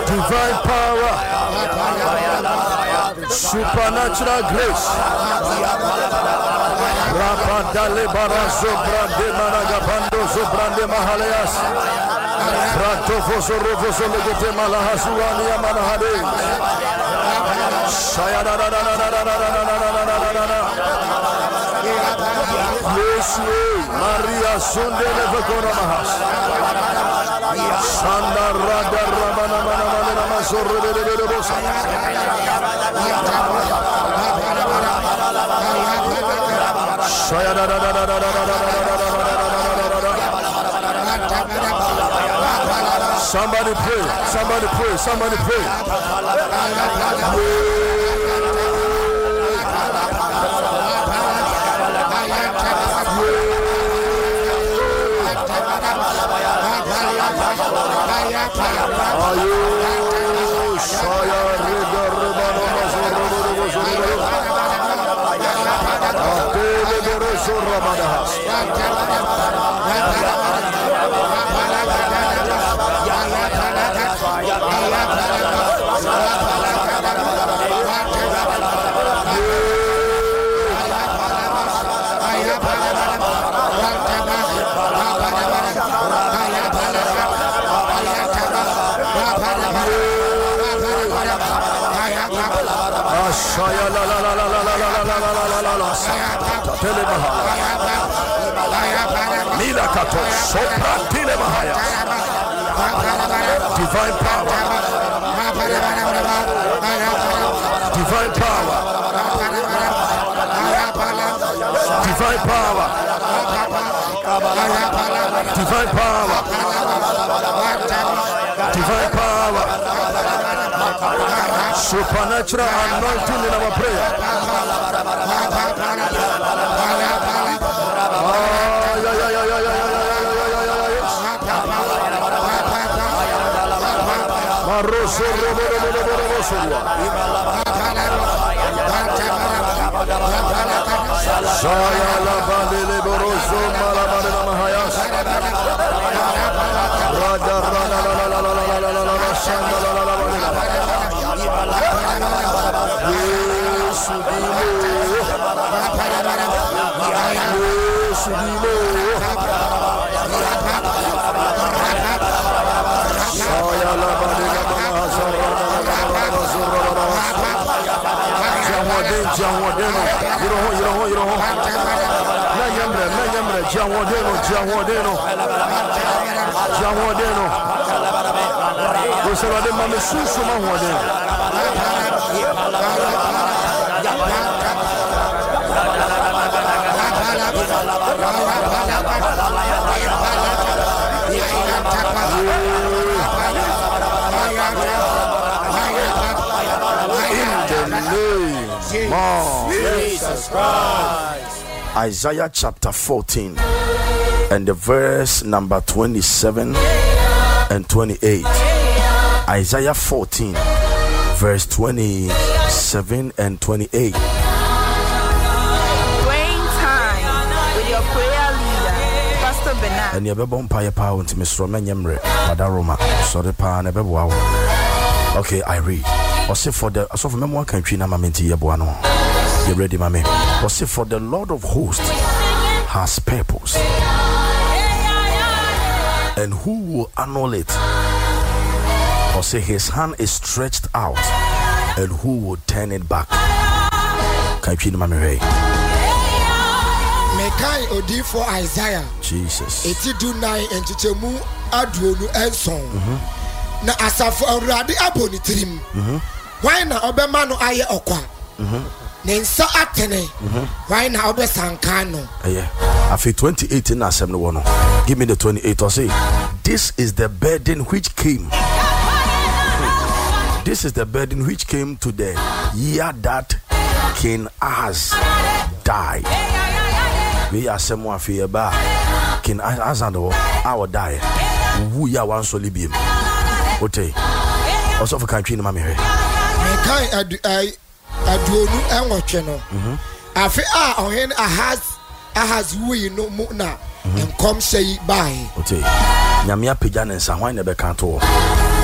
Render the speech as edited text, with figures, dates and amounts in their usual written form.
divine power, supernatural grace. Rapadale barazo brande managabando zobrande mahaleas. Prato foso rofoso legete malahasuani amanahade. Maria Sunde Levakora Mahas Sanda Rada Ramana Mana Masoro de Bosa Somebody pray, somebody pray, somebody pray. Divine power, divine power, divine power, divine power, divine power, supernatural anointing in our prayer. Jesus Christ. Isaiah chapter 14 and the verse number 27 and 28. Isaiah 14 verse 27 and 28. With your prayer leader, Pastor Bernard. And your bomb power to Miss Roman Yemre, Padaroma, sorry, Pan, okay, I read. Or say for the so for memoir country na mamenti yebuano. You ready, mommy? Or say for the Lord of hosts has purpose. And who will annul it? Or say his hand is stretched out, and who will turn it back? Country na mammy. Mekai odi for Isaiah. Jesus. Eti do nine and chichemu aduonu enson. Na asafo awurade aboni tirim. Why na obema no aye okwa? Nensa atene. Why na obe sankano? Yeah. After 2018 na 71. Give me the 28 or say, this is the burden which came. This is the burden which came to the year that King Ahaz died. We are someone fear ba. King Ahaz and our die. Who ya one solibium. Ote. Also for country na mame. Mekai aduonu enwotwe no. Afi ohen Ahaz we no mu na enkom sei bai. Ote. Nyame apagya ne nsa hwan na be kan to.